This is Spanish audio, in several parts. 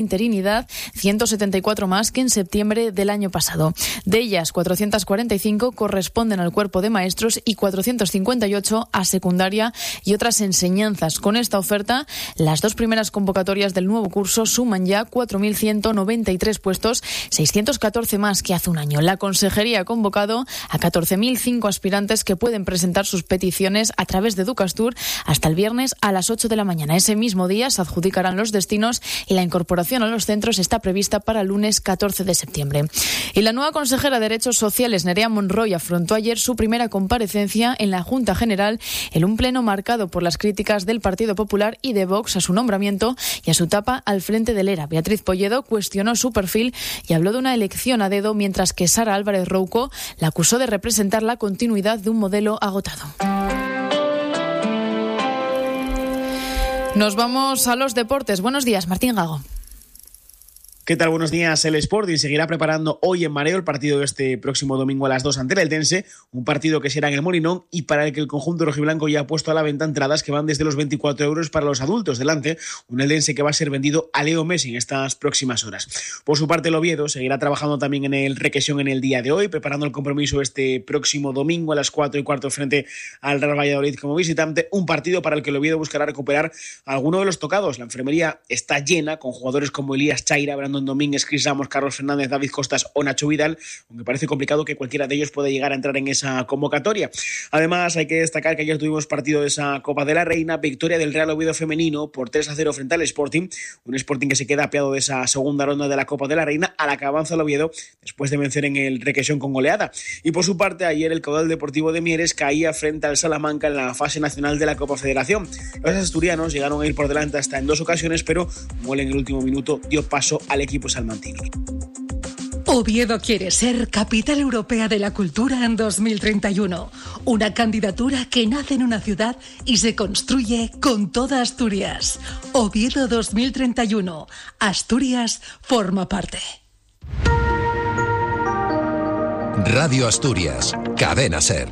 interinidad, 174 más que en septiembre del año pasado. De ellas, 445 corresponden al cuerpo de maestros y 458 a secundaria y otras enseñanzas. Con esta oferta, las dos primeras convocatorias del nuevo curso suman ya 4.193 puestos, 614 más que hace un año. La Consejería ha convocado a 14.005 aspirantes que pueden presentar sus peticiones a través de Educastur hasta el viernes a las 8 de la mañana. Ese mismo día se adjudicarán los destinos y la incorporación a los centros está prevista para el lunes 14 de septiembre. Y la nueva consejera de Derechos Sociales, Nerea Monroy, afrontó ayer su primera comparecencia en la Junta General en un pleno marcado por las críticas del Partido Popular y de Vox a su nombramiento y a su etapa al frente del ERA. Beatriz Polledo cuestionó su perfil y habló de una elección a dedo, mientras que Sara Álvarez Rouco la acusó de representar la continuidad de un modelo agotado. Nos vamos a los deportes. Buenos días, Martín Gago. ¿Qué tal? Buenos días. El Sporting seguirá preparando hoy en Mareo el partido de este próximo domingo a las 2 ante el Eldense, un partido que será en el Molinón y para el que el conjunto rojiblanco ya ha puesto a la venta entradas que van desde los 24 euros para los adultos. Delante, un Eldense que va a ser vendido a Leo Messi en estas próximas horas. Por su parte, el Oviedo seguirá trabajando también en el Requesión en el día de hoy, preparando el compromiso este próximo domingo a las 4:15 frente al Real Valladolid como visitante, un partido para el que el Oviedo buscará recuperar a alguno de los tocados. La enfermería está llena con jugadores como Elías Chaira, Brandon Domínguez, Chris Ramos, Carlos Fernández, David Costas o Nacho Vidal, aunque parece complicado que cualquiera de ellos pueda llegar a entrar en esa convocatoria. Además, hay que destacar que ayer tuvimos partido de esa Copa de la Reina, victoria del Real Oviedo femenino por 3-0 frente al Sporting, un Sporting que se queda apeado de esa segunda ronda de la Copa de la Reina, a la que avanza el Oviedo después de vencer en el Requesión con goleada. Y por su parte, ayer el Caudal Deportivo de Mieres caía frente al Salamanca en la fase nacional de la Copa Federación. Los asturianos llegaron a ir por delante hasta en 2 ocasiones, pero un gol en el último minuto dio paso al equipo salmantino. Oviedo quiere ser Capital Europea de la Cultura en 2031. Una candidatura que nace en una ciudad y se construye con toda Asturias. Oviedo 2031. Asturias forma parte. Radio Asturias, Cadena SER.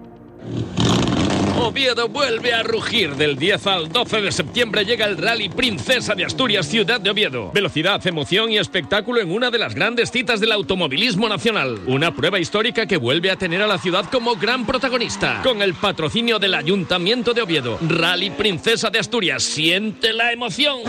Oviedo vuelve a rugir. Del 10 al 12 de septiembre llega el Rally Princesa de Asturias, Ciudad de Oviedo. Velocidad, emoción y espectáculo en una de las grandes citas del automovilismo nacional. Una prueba histórica que vuelve a tener a la ciudad como gran protagonista. Con el patrocinio del Ayuntamiento de Oviedo. Rally Princesa de Asturias. Siente la emoción.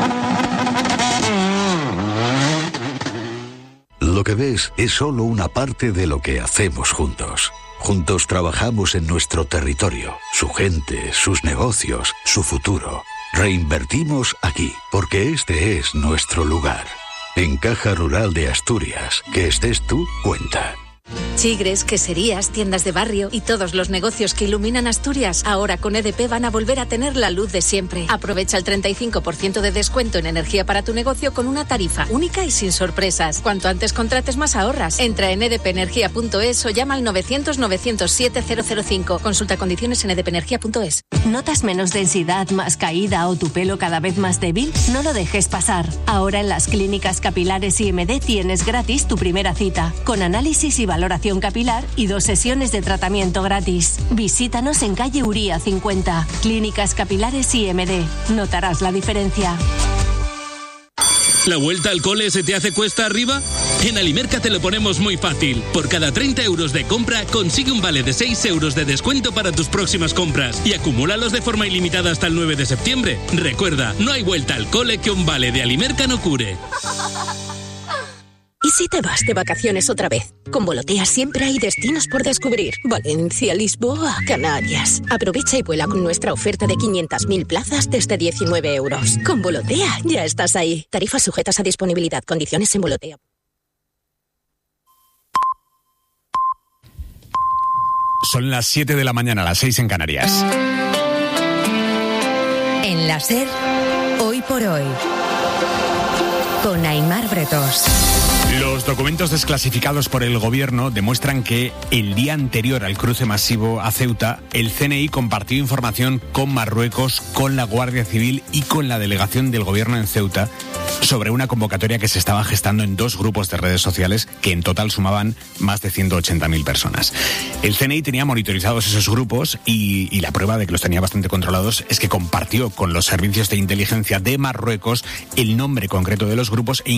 Lo que ves es solo una parte de lo que hacemos juntos. Juntos trabajamos en nuestro territorio, su gente, sus negocios, su futuro. Reinvertimos aquí, porque este es nuestro lugar. En Caja Rural de Asturias, que estés tú, cuenta. Chigres, queserías, tiendas de barrio y todos los negocios que iluminan Asturias ahora con EDP van a volver a tener la luz de siempre. Aprovecha el 35% de descuento en energía para tu negocio con una tarifa única y sin sorpresas. Cuanto antes contrates, más ahorras. Entra en edpenergia.es o llama al 900-907-005. Consulta condiciones en edpenergia.es. ¿Notas menos densidad, más caída o tu pelo cada vez más débil? No lo dejes pasar. Ahora en las clínicas capilares IMD tienes gratis tu primera cita, con análisis y valoración capilar y 2 sesiones de tratamiento gratis. Visítanos en calle Uría 50. Clínicas Capilares IMD. Notarás la diferencia. ¿La vuelta al cole se te hace cuesta arriba? En Alimerca te lo ponemos muy fácil. Por cada 30 euros de compra, consigue un vale de 6 euros de descuento para tus próximas compras y acumúlalos de forma ilimitada hasta el 9 de septiembre. Recuerda, no hay vuelta al cole que un vale de Alimerca no cure. ¿Y si te vas de vacaciones otra vez? Con Volotea siempre hay destinos por descubrir. Valencia, Lisboa, Canarias. Aprovecha y vuela con nuestra oferta de 500.000 plazas desde 19 euros. Con Volotea ya estás ahí. Tarifas sujetas a disponibilidad. Condiciones en Volotea. Son las 7 de la mañana, las 6 en Canarias. En la SER, hoy por hoy, con Aimar Bretos. Los documentos desclasificados por el gobierno demuestran que el día anterior al cruce masivo a Ceuta, el CNI compartió información con Marruecos, con la Guardia Civil y con la delegación del gobierno en Ceuta sobre una convocatoria que se estaba gestando en 2 grupos de redes sociales que en total sumaban más de 180.000 personas. El CNI tenía monitorizados esos grupos y la prueba de que los tenía bastante controlados es que compartió con los servicios de inteligencia de Marruecos el nombre concreto de los grupos e